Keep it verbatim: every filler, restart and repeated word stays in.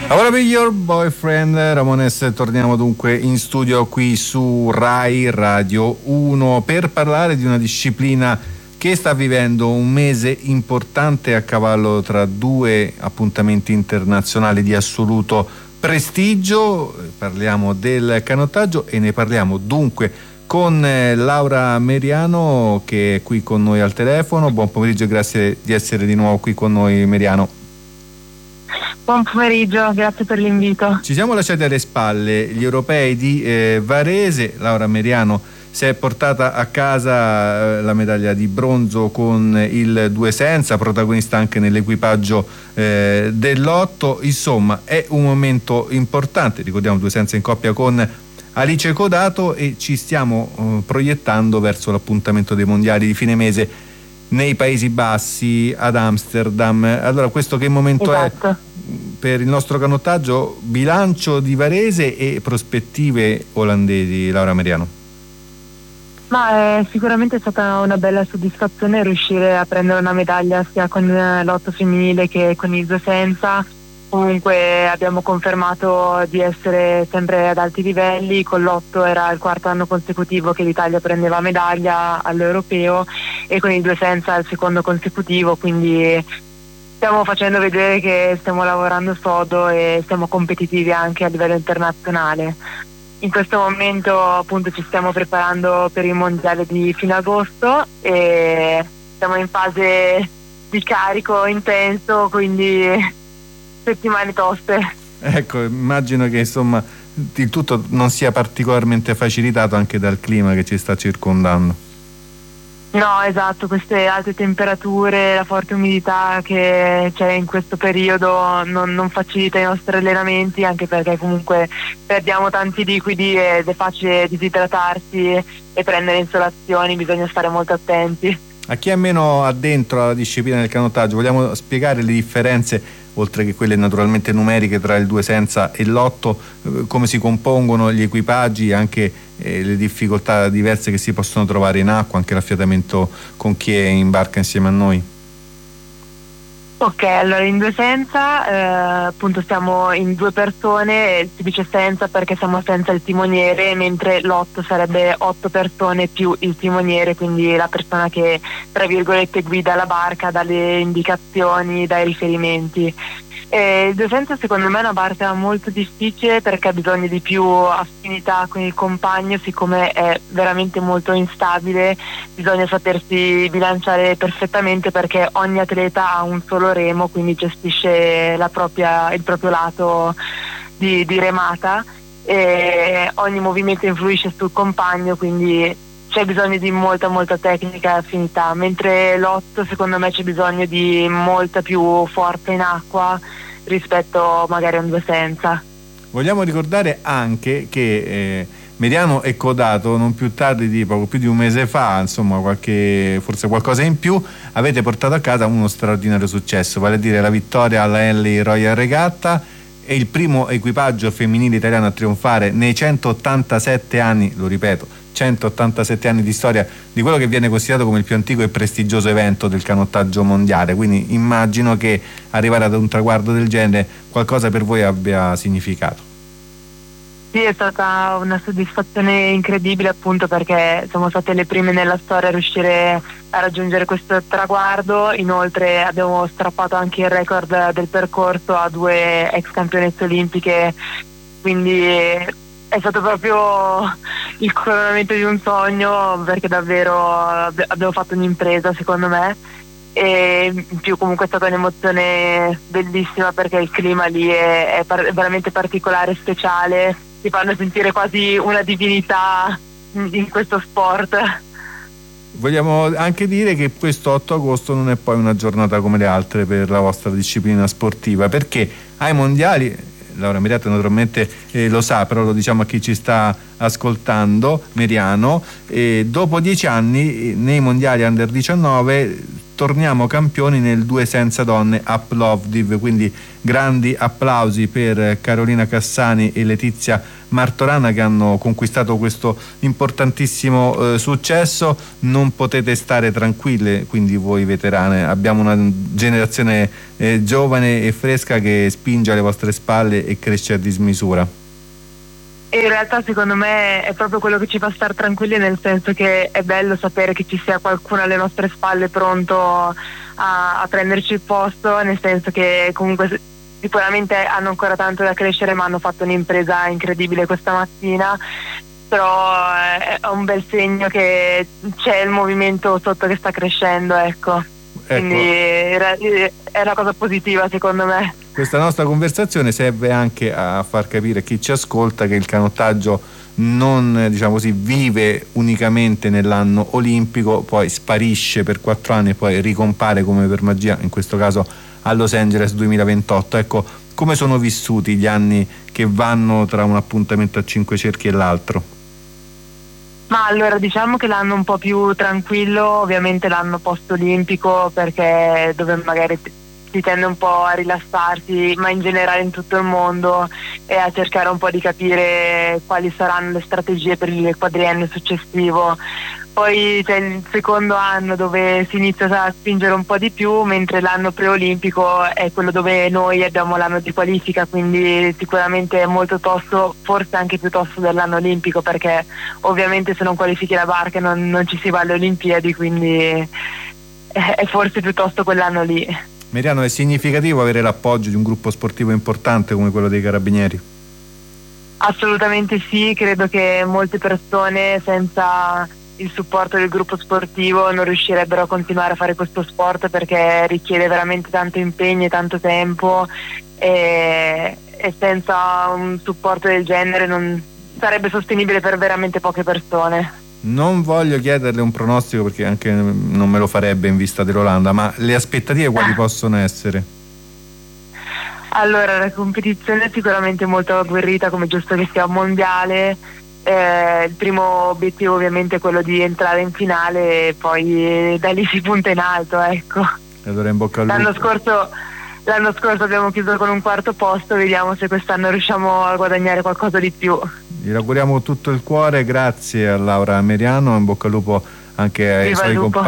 I Wanna Be Your Boyfriend, Ramones. Torniamo dunque in studio qui su Rai Radio uno per parlare di una disciplina che sta vivendo un mese importante a cavallo tra due appuntamenti internazionali di assoluto prestigio. Parliamo del canottaggio e ne parliamo dunque con Laura Meriano, che è qui con noi al telefono. Buon pomeriggio e grazie di essere di nuovo qui con noi, Meriano. Buon pomeriggio, grazie per l'invito. Ci siamo lasciati alle spalle gli europei di eh, Varese. Laura Meriano si è portata a casa eh, la medaglia di bronzo con il due senza, protagonista anche nell'equipaggio eh, dell'otto. Insomma, è un momento importante, ricordiamo due senza in coppia con Alice Codato, e ci stiamo eh, proiettando verso l'appuntamento dei mondiali di fine mese nei Paesi Bassi, ad Amsterdam. Allora, questo che momento esatto. è per il nostro canottaggio? Bilancio di Varese e prospettive olandesi, Laura Meriano. Ma è sicuramente stata una bella soddisfazione riuscire a prendere una medaglia sia con l'otto femminile che con il due senza. Comunque abbiamo confermato di essere sempre ad alti livelli. Con l'otto era il quarto anno consecutivo che l'Italia prendeva medaglia all'europeo e con il due senza il secondo consecutivo, quindi stiamo facendo vedere che stiamo lavorando sodo e siamo competitivi anche a livello internazionale. In questo momento appunto ci stiamo preparando per il mondiale di fine agosto e siamo in fase di carico intenso, quindi settimane toste. Ecco, immagino che insomma il tutto non sia particolarmente facilitato anche dal clima che ci sta circondando. No, esatto, queste alte temperature, la forte umidità che c'è in questo periodo non, non facilita i nostri allenamenti, anche perché comunque perdiamo tanti liquidi ed è facile disidratarsi e prendere insolazioni, bisogna stare molto attenti. A chi è meno addentro alla disciplina del canottaggio, vogliamo spiegare le differenze, oltre che quelle naturalmente numeriche, tra il due senza e l'otto, eh, come si compongono gli equipaggi, anche eh, le difficoltà diverse che si possono trovare in acqua, anche l'affiatamento con chi è in barca insieme a noi? Ok, allora in due senza eh, appunto siamo in due persone, si dice senza perché siamo senza il timoniere, mentre l'otto sarebbe otto persone più il timoniere, quindi la persona che tra virgolette guida la barca, dà le indicazioni, dà i riferimenti. E il due senza secondo me è una barca molto difficile perché ha bisogno di più affinità con il compagno, siccome è veramente molto instabile, bisogna sapersi bilanciare perfettamente perché ogni atleta ha un solo remo, quindi gestisce la propria, il proprio lato di, di remata e ogni movimento influisce sul compagno, quindi c'è bisogno di molta molta tecnica e affinità, mentre l'otto secondo me c'è bisogno di molta più forza in acqua rispetto magari a un due senza. Vogliamo ricordare anche che eh, Meriano e Codato non più tardi di poco più di un mese fa, insomma qualche, forse qualcosa in più, avete portato a casa uno straordinario successo, vale a dire la vittoria alla Henley Royal Regatta. È il primo equipaggio femminile italiano a trionfare nei centottantasette anni, lo ripeto, centottantasette anni di storia di quello che viene considerato come il più antico e prestigioso evento del canottaggio mondiale, quindi immagino che arrivare ad un traguardo del genere qualcosa per voi abbia significato. Sì, è stata una soddisfazione incredibile appunto perché siamo state le prime nella storia a riuscire a raggiungere questo traguardo. Inoltre abbiamo strappato anche il record del percorso a due ex campionesse olimpiche, quindi è stato proprio il coronamento di un sogno perché davvero abbiamo fatto un'impresa secondo me, e in più comunque è stata un'emozione bellissima perché il clima lì è, è par- veramente particolare, speciale, ti fanno sentire quasi una divinità in questo sport. Vogliamo anche dire che questo otto agosto non è poi una giornata come le altre per la vostra disciplina sportiva, perché ai mondiali, Laura Meriano naturalmente eh, lo sa, però lo diciamo a chi ci sta ascoltando, Meriano, eh, dopo dieci anni eh, nei mondiali under diciannove torniamo campioni nel due senza donne a Plovdiv, quindi grandi applausi per Carolina Cassani e Letizia Martorana che hanno conquistato questo importantissimo eh, successo. Non potete stare tranquille, quindi voi veterane, abbiamo una generazione eh, giovane e fresca che spinge alle vostre spalle e cresce a dismisura. E in realtà secondo me è proprio quello che ci fa stare tranquilli, nel senso che è bello sapere che ci sia qualcuno alle nostre spalle pronto a, a prenderci il posto, nel senso che comunque sicuramente hanno ancora tanto da crescere, ma hanno fatto un'impresa incredibile questa mattina. Però è un bel segno che c'è il movimento sotto che sta crescendo, ecco. Ecco. Quindi è una cosa positiva secondo me. Questa nostra conversazione serve anche a far capire a chi ci ascolta che il canottaggio non, diciamo così, vive unicamente nell'anno olimpico, poi sparisce per quattro anni e poi ricompare come per magia, in questo caso a Los Angeles duemilaventotto. Ecco, come sono vissuti gli anni che vanno tra un appuntamento a cinque cerchi e l'altro? Ma allora diciamo che l'anno un po' più tranquillo, ovviamente l'anno post-olimpico, perché dove magari si tende un po' a rilassarsi, ma in generale in tutto il mondo, e a cercare un po' di capire quali saranno le strategie per il quadriennio successivo. Poi c'è il secondo anno dove si inizia a spingere un po' di più, mentre l'anno preolimpico è quello dove noi abbiamo l'anno di qualifica, quindi sicuramente è molto tosto, forse anche più tosto dell'anno olimpico, perché ovviamente se non qualifichi la barca non, non ci si va alle Olimpiadi, quindi è forse piuttosto quell'anno lì. Meriano, è significativo avere l'appoggio di un gruppo sportivo importante come quello dei Carabinieri? Assolutamente sì, credo che molte persone senza il supporto del gruppo sportivo non riuscirebbero a continuare a fare questo sport, perché richiede veramente tanto impegno e tanto tempo, e, e senza un supporto del genere non sarebbe sostenibile per veramente poche persone. Non voglio chiederle un pronostico perché anche non me lo farebbe in vista dell'Olanda, ma le aspettative quali possono essere? Allora, la competizione è sicuramente molto agguerrita, come giusto che sia un mondiale. Eh, il primo obiettivo ovviamente è quello di entrare in finale e poi da lì si punta in alto, ecco. Allora in bocca al lupo. L'anno scorso, l'anno scorso abbiamo chiuso con un quarto posto, vediamo se quest'anno riusciamo a guadagnare qualcosa di più. Gli auguriamo tutto il cuore, grazie a Laura Meriano, in bocca al lupo anche ai Viva suoi compagni.